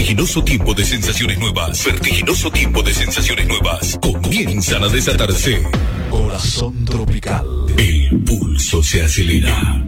vertiginoso tiempo de sensaciones nuevas. Vertiginoso tiempo de sensaciones nuevas. Comienzan a desatarse. Corazón tropical. El pulso se acelera.